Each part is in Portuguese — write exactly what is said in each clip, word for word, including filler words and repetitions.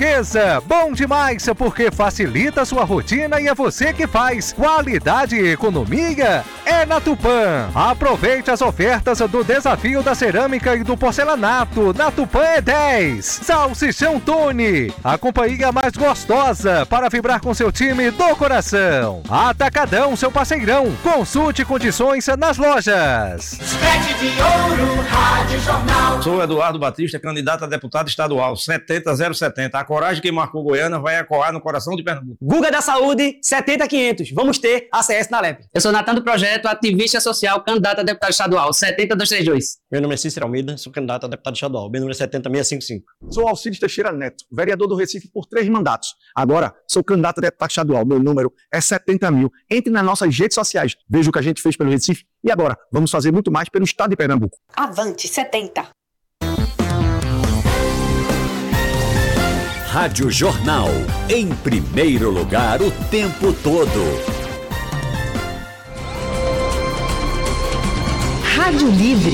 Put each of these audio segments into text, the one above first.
esqueça. Bom demais, porque facilita a sua rotina e é você que faz. Qualidade e economia é na Tupã. Aproveite as ofertas do Desafio da Cerâmica e do Porcelanato. Na Tupã é dez. Salsichão Tony, a companhia mais gostosa para vibrar com seu time do coração. Atacadão, seu parceirão. Consulte condições nas lojas. Sete de Ouro, Rádio Jornal. Sou Eduardo Batista, candidato a deputado estadual, setenta zero setenta. A coragem que marcou Goiânia vai ecoar no coração de Pernambuco. Guga da Saúde, setenta quinhentos. Vamos ter A C S na L E P. Eu sou Natan do Projeto, ativista social, candidato a deputado estadual, setenta dois três dois. Meu nome é Cícero Almeida, sou candidato a deputado estadual, meu número é setenta seiscentos e cinquenta e cinco. Sou Alcides Teixeira Neto, vereador do Recife por três mandatos. Agora, sou candidato a deputado estadual, meu número é setenta mil. Entre nas nossas redes sociais, veja o que a gente fez pelo Recife e agora vamos fazer muito mais pelo estado de Pernambuco. Avante setenta. Rádio Jornal, em primeiro lugar o tempo todo. Rádio Livre.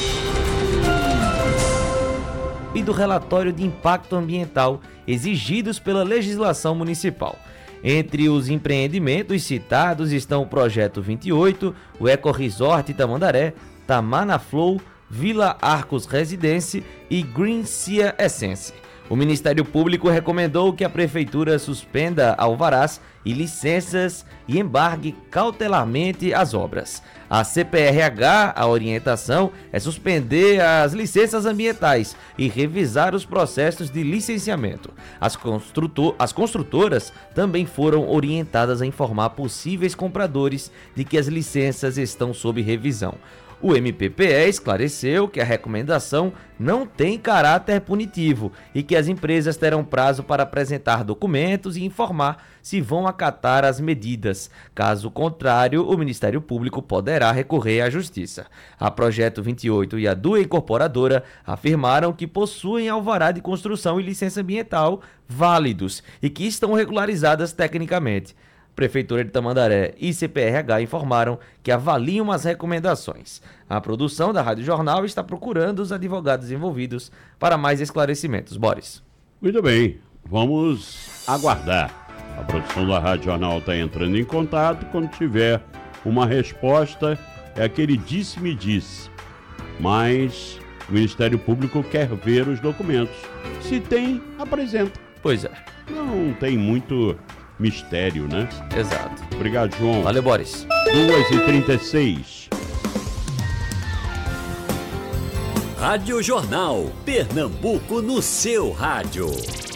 E do relatório de impacto ambiental exigidos pela legislação municipal. Entre os empreendimentos citados estão o Projeto vinte e oito, o Eco Resort Tamandaré, Tamana Flow, Vila Arcos Residência e Green Sea Essence. O Ministério Público recomendou que a Prefeitura suspenda alvarás e licenças e embargue cautelarmente as obras. A C P R H, a orientação é suspender as licenças ambientais e revisar os processos de licenciamento. As, construtor- as construtoras também foram orientadas a informar possíveis compradores de que as licenças estão sob revisão. O M P P E esclareceu que a recomendação não tem caráter punitivo e que as empresas terão prazo para apresentar documentos e informar se vão acatar as medidas. Caso contrário, o Ministério Público poderá recorrer à Justiça. A Projeto vinte e oito e a Dua Incorporadora afirmaram que possuem alvará de construção e licença ambiental válidos e que estão regularizadas tecnicamente. Prefeitura de Tamandaré e C P R H informaram que avaliam as recomendações. A produção da Rádio Jornal está procurando os advogados envolvidos para mais esclarecimentos. Boris. Muito bem, vamos aguardar. A produção da Rádio Jornal está entrando em contato. Quando tiver uma resposta, é aquele disse-me disse. Mas o Ministério Público quer ver os documentos. Se tem, apresenta. Pois é. Não tem muito mistério, né? Exato. Obrigado, João. Valeu, Boris. duas e trinta e seis. Rádio Jornal, Pernambuco no seu rádio.